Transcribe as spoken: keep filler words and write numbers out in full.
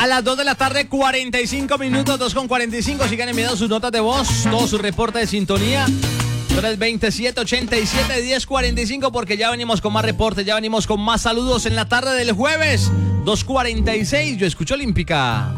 A las dos de la tarde, cuarenta y cinco minutos, dos con cuarenta y cinco. Sigan enviando sus notas de voz, todo su reporte de sintonía. tres veintisiete, ochenta y siete, diez cuarenta y cinco, porque ya venimos con más reportes, ya venimos con más saludos en la tarde del jueves. dos cuarenta y seis, yo escucho Olímpica.